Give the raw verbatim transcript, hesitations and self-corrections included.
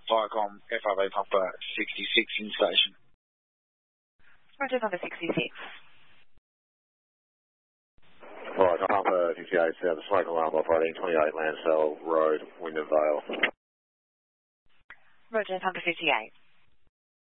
Viacom F R V Papa sixty-six in station. Roger, Papa sixty-six. Viacom Papa sixty-eight, South Smoke Alarm operating twenty-eight Lansdale Road, Wyndham Vale. Roger, Papa fifty-eight.